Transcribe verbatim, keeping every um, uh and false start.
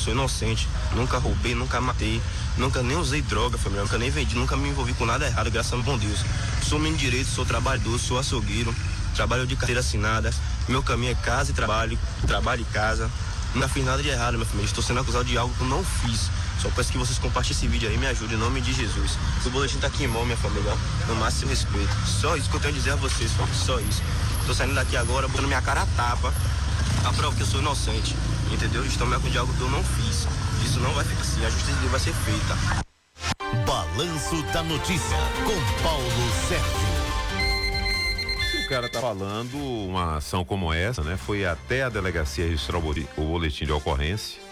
sou inocente, nunca roubei, nunca matei, nunca nem usei droga, família, nunca nem vendi, nunca me envolvi com nada errado, graças ao bom Deus. Sou menino de direito, sou trabalhador, sou açougueiro, trabalho de carteira assinada, meu caminho é casa e trabalho, trabalho e casa. Nunca fiz nada de errado, minha família. Estou sendo acusado de algo que eu não fiz. Só peço que vocês compartilhem esse vídeo aí, me ajudem, em nome de Jesus. O boletim tá aqui em mão, minha família, no máximo respeito. Só isso que eu tenho a dizer a vocês, família, só isso. Tô saindo daqui agora, botando minha cara a tapa, a prova que eu sou inocente, entendeu? Estão me acusando de algo que eu não fiz. Isso não vai ficar assim, a justiça vai ser feita. Balanço da Notícia, com Paulo Sérgio. O cara tá falando uma ação como essa, né? Foi até a delegacia registrar o boletim de ocorrência.